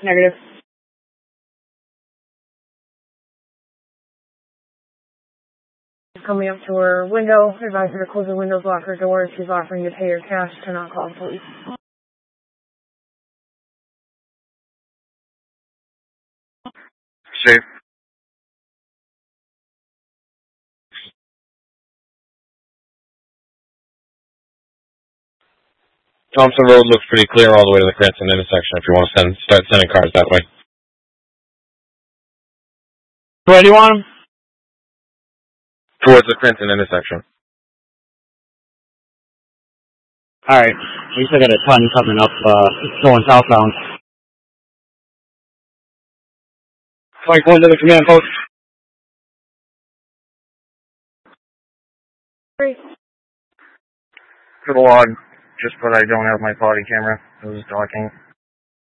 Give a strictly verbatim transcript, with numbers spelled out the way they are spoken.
Negative. Coming up to her window, advise her to close her windows, lock her doors. She's offering to pay her cash to not call the police. Safe. Thompson Road looks pretty clear all the way to the Cranston intersection if you want to send, start sending cars that way. Where do you want them? Towards the Cranston intersection. Alright, we still got a ton coming up, uh, going southbound. Flank one to the command post. Three. To the log, just but I don't have my body camera. It was docking.